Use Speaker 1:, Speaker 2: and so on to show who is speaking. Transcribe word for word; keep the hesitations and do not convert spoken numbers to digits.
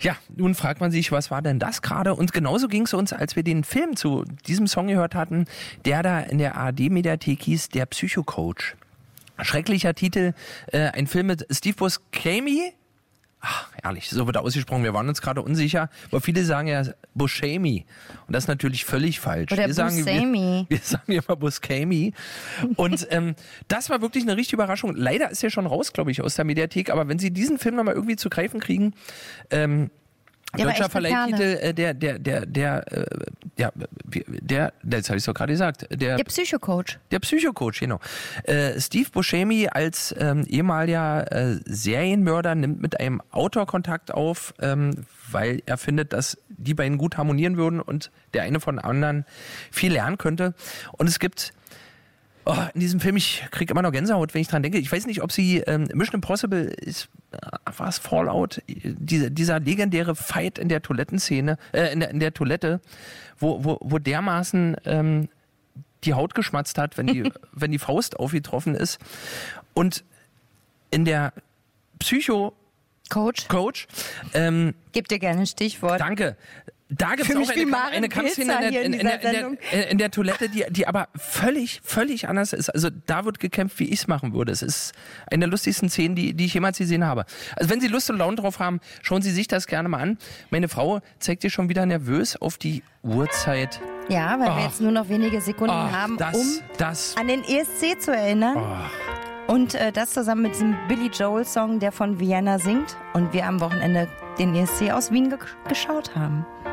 Speaker 1: Ja, nun fragt man sich, was war denn das gerade? Und genauso ging es uns, als wir den Film zu diesem Song gehört hatten, der da in der A R D-Mediathek hieß, der Psychocoach. Schrecklicher Titel, äh, ein Film mit Steve Buscemi. Ach, ehrlich, so wird er ausgesprochen. Wir waren uns gerade unsicher, aber viele sagen ja Buscemi. Und das ist natürlich völlig falsch.
Speaker 2: Oder
Speaker 1: wir sagen,
Speaker 2: Buscemi.
Speaker 1: Wir, wir sagen immer Buscemi. Und ähm, das war wirklich eine richtige Überraschung. Leider ist er schon raus, glaube ich, aus der Mediathek. Aber wenn Sie diesen Film nochmal irgendwie zu greifen kriegen, ähm,
Speaker 2: Der war
Speaker 1: deutscher
Speaker 2: echt eine Perle.
Speaker 1: Verleihtitel, äh, der, der, der, der, äh, ja, wie- der, das habe ich doch gerade gesagt, der,
Speaker 2: Der Psychocoach.
Speaker 1: der Psychocoach, genau. Äh, Steve Buscemi als ähm, ehemaliger äh, Serienmörder nimmt mit einem Autor Kontakt auf, ähm, weil er findet, dass die beiden gut harmonieren würden und der eine von anderen viel lernen könnte. Und es gibt oh, in diesem Film, ich kriege immer noch Gänsehaut, wenn ich dran denke. Ich weiß nicht, ob Sie ähm, Mission Impossible ist, äh, war es Fallout, diese, dieser legendäre Fight in der Toilettenszene, äh, in, der, in der Toilette, wo, wo, wo dermaßen ähm, die Haut geschmatzt hat, wenn die, wenn die Faust aufgetroffen ist. Und in der Psycho
Speaker 2: Coach.
Speaker 1: Coach, ähm,
Speaker 2: Gib dir gerne ein Stichwort.
Speaker 1: Danke. Da gibt es
Speaker 2: Für
Speaker 1: auch
Speaker 2: mich wie
Speaker 1: eine,
Speaker 2: Maren
Speaker 1: eine Kampfszene
Speaker 2: Pilzer
Speaker 1: in, der-
Speaker 2: hier in
Speaker 1: in, in, der-
Speaker 2: dieser
Speaker 1: in,
Speaker 2: Sendung.
Speaker 1: der, in der Toilette, die, die aber völlig, völlig anders ist. Also da wird gekämpft, wie ich es machen würde. Es ist eine der lustigsten Szenen, die, die ich jemals gesehen habe. Also wenn Sie Lust und Laune drauf haben, schauen Sie sich das gerne mal an. Meine Frau zeigt dir schon wieder nervös auf die Uhrzeit.
Speaker 2: Ja, weil
Speaker 1: Oh.
Speaker 2: wir jetzt nur noch wenige Sekunden
Speaker 1: Oh,
Speaker 2: haben,
Speaker 1: das,
Speaker 2: um
Speaker 1: das.
Speaker 2: an den E S C zu erinnern.
Speaker 1: Oh.
Speaker 2: Und äh, das zusammen mit diesem Billy Joel-Song, der von Vienna singt. Und wir am Wochenende den E S C aus Wien ge- geschaut haben.